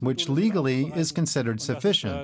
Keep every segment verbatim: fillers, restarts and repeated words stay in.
which legally is considered sufficient.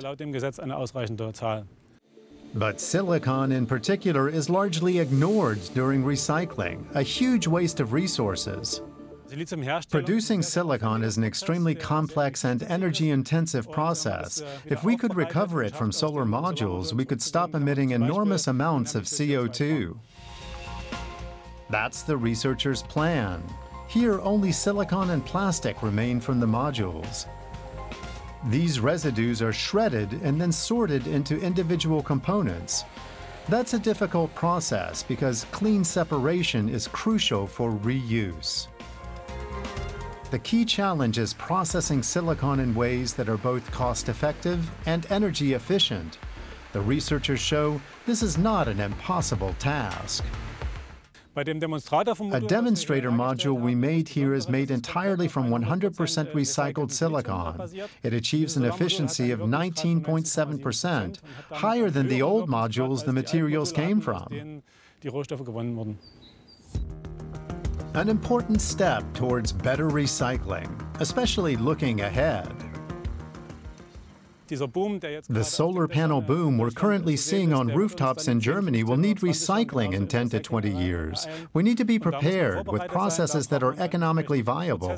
But silicon in particular is largely ignored during recycling, a huge waste of resources. Producing silicon is an extremely complex and energy-intensive process. If we could recover it from solar modules, we could stop emitting enormous amounts of C O two. That's the researchers' plan. Here, only silicon and plastic remain from the modules. These residues are shredded and then sorted into individual components. That's a difficult process because clean separation is crucial for reuse. The key challenge is processing silicon in ways that are both cost-effective and energy efficient. The researchers show this is not an impossible task. A demonstrator module we made here is made entirely from one hundred percent recycled silicon. It achieves an efficiency of nineteen point seven percent, higher than the old modules the materials came from. An important step towards better recycling, especially looking ahead. The solar panel boom we're currently seeing on rooftops in Germany will need recycling in ten to twenty years. We need to be prepared with processes that are economically viable.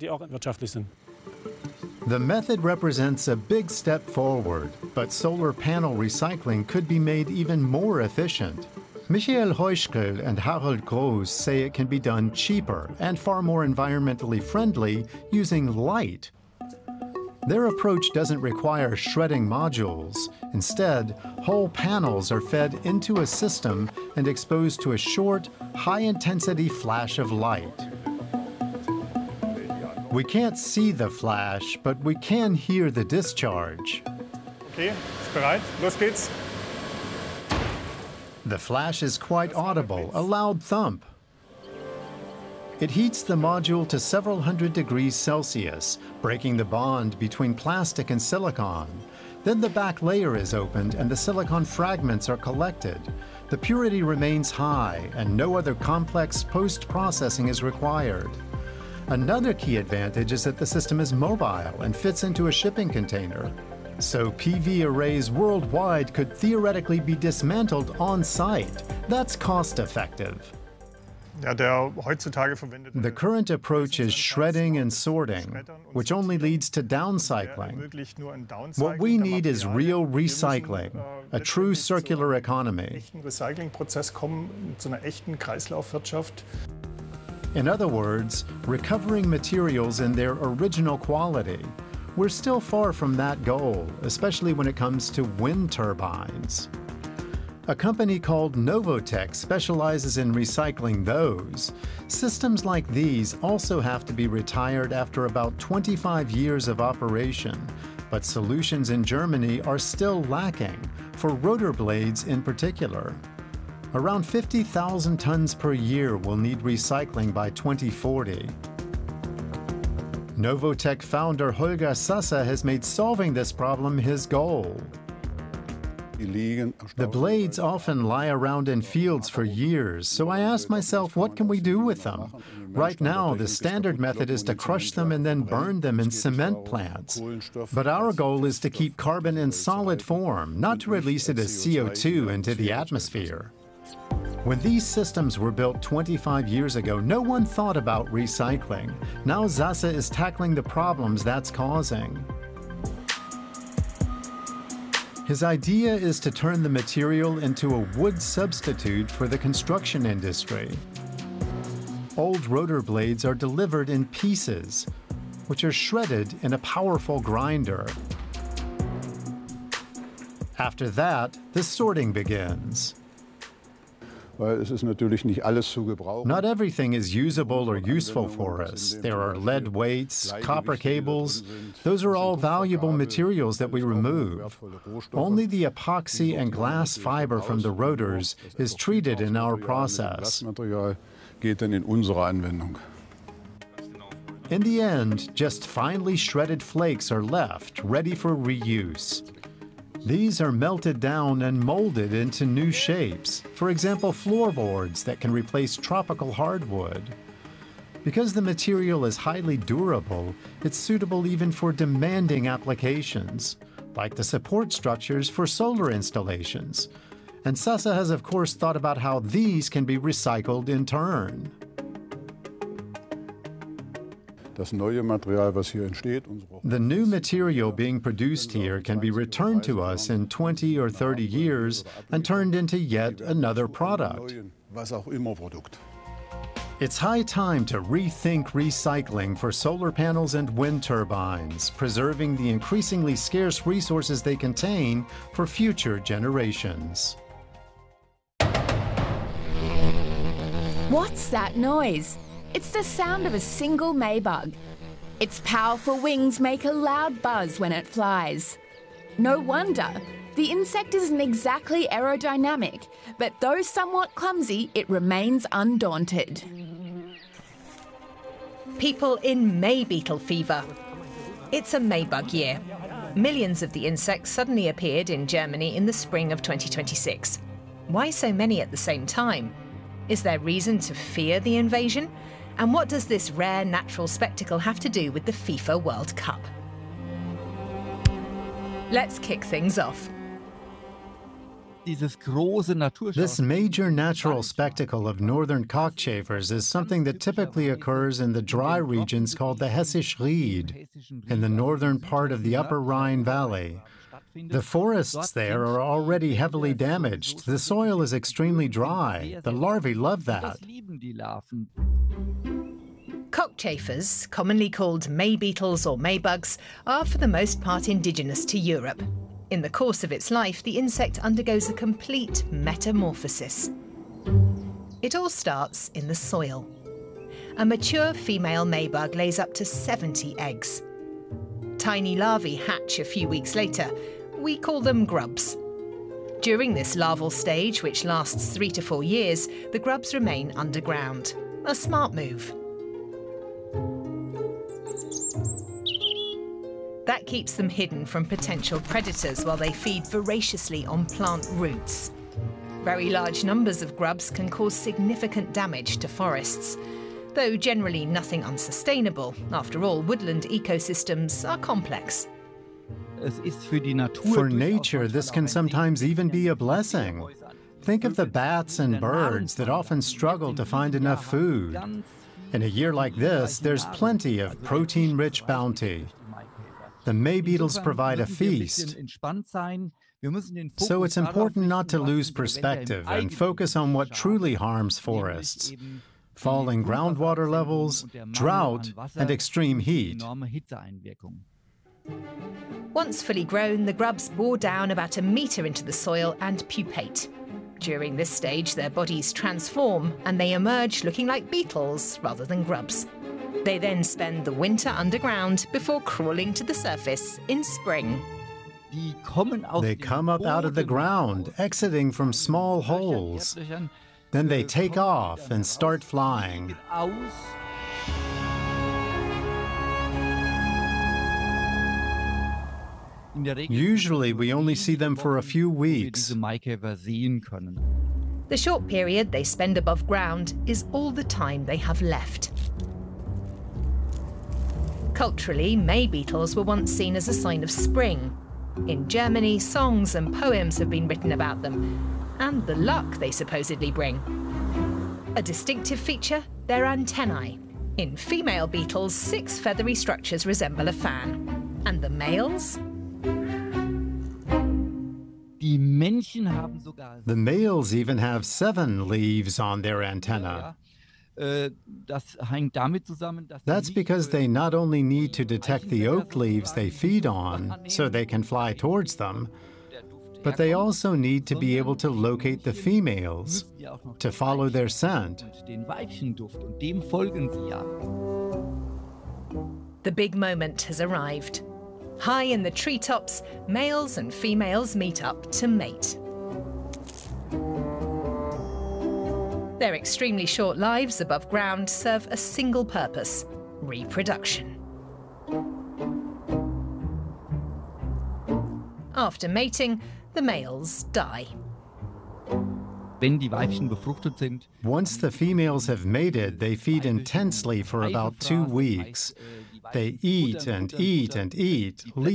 The method represents a big step forward, but solar panel recycling could be made even more efficient. Michael Heuschkel and Harald Groß say it can be done cheaper and far more environmentally friendly using light. Their approach doesn't require shredding modules. Instead, whole panels are fed into a system and exposed to a short, high-intensity flash of light. We can't see the flash, but we can hear the discharge. Okay, ist bereit. Los geht's. The flash is quite audible, a loud thump. It heats the module to several hundred degrees Celsius, breaking the bond between plastic and silicon. Then the back layer is opened and the silicon fragments are collected. The purity remains high and no other complex post-processing is required. Another key advantage is that the system is mobile and fits into a shipping container. So P V arrays worldwide could theoretically be dismantled on-site. That's cost-effective. The current approach is shredding and sorting, which only leads to downcycling. What we need is real recycling, a true circular economy. In other words, recovering materials in their original quality. We're still far from that goal, especially when it comes to wind turbines. A company called Novotec specializes in recycling those. Systems like these also have to be retired after about twenty-five years of operation, but solutions in Germany are still lacking, for rotor blades in particular. Around fifty thousand tons per year will need recycling by twenty forty. Novotec founder Holger Sasse has made solving this problem his goal. The blades often lie around in fields for years, so I asked myself, what can we do with them? Right now, the standard method is to crush them and then burn them in cement plants. But our goal is to keep carbon in solid form, not to release it as C O two into the atmosphere. When these systems were built twenty-five years ago, no one thought about recycling. Now Sasse is tackling the problems that's causing. His idea is to turn the material into a wood substitute for the construction industry. Old rotor blades are delivered in pieces, which are shredded in a powerful grinder. After that, the sorting begins. Not everything is usable or useful for us. There are lead weights, copper cables. Those are all valuable materials that we remove. Only the epoxy and glass fiber from the rotors is treated in our process. In the end, just finely shredded flakes are left, ready for reuse. These are melted down and molded into new shapes, for example, floorboards that can replace tropical hardwood. Because the material is highly durable, it's suitable even for demanding applications, like the support structures for solar installations. And Sasa has, of course, thought about how these can be recycled in turn. The new material being produced here can be returned to us in twenty or thirty years and turned into yet another product. It's high time to rethink recycling for solar panels and wind turbines, preserving the increasingly scarce resources they contain for future generations. What's that noise? It's the sound of a single Maybug. Its powerful wings make a loud buzz when it flies. No wonder. The insect isn't exactly aerodynamic, but though somewhat clumsy, it remains undaunted. People in May beetle fever. It's a Maybug year. Millions of the insects suddenly appeared in Germany in the spring of twenty twenty-six. Why so many at the same time? Is there reason to fear the invasion? And what does this rare natural spectacle have to do with the FIFA World Cup? Let's kick things off. This major natural spectacle of northern cockchafers is something that typically occurs in the dry regions called the Hessisch Ried, in the northern part of the Upper Rhine Valley. The forests there are already heavily damaged. The soil is extremely dry. The larvae love that. Cockchafers, commonly called May beetles or Maybugs, are for the most part indigenous to Europe. In the course of its life, the insect undergoes a complete metamorphosis. It all starts in the soil. A mature female Maybug lays up to seventy eggs. Tiny larvae hatch a few weeks later. We call them grubs. During this larval stage, which lasts three to four years, the grubs remain underground. A smart move. That keeps them hidden from potential predators while they feed voraciously on plant roots. Very large numbers of grubs can cause significant damage to forests, though generally nothing unsustainable. After all, woodland ecosystems are complex. For nature, this can sometimes even be a blessing. Think of the bats and birds that often struggle to find enough food. In a year like this, there's plenty of protein-rich bounty. The May beetles provide a feast. So it's important not to lose perspective and focus on what truly harms forests: falling groundwater levels, drought, and extreme heat. Once fully grown, the grubs bore down about a metre into the soil and pupate. During this stage, their bodies transform and they emerge looking like beetles rather than grubs. They then spend the winter underground before crawling to the surface in spring. They come up out of the ground, exiting from small holes. Then they take off and start flying. Usually, we only see them for a few weeks. The short period they spend above ground is all the time they have left. Culturally, May beetles were once seen as a sign of spring. In Germany, songs and poems have been written about them, and the luck they supposedly bring. A distinctive feature, their antennae. In female beetles, six feathery structures resemble a fan. And the males? The males even have seven leaves on their antenna. That's because they not only need to detect the oak leaves they feed on so they can fly towards them, but they also need to be able to locate the females, to follow their scent. The big moment has arrived. High in the treetops, males and females meet up to mate. Their extremely short lives above ground serve a single purpose: reproduction. After mating, the males die. Once the females have mated, they feed intensely for about two weeks. They eat and eat and eat,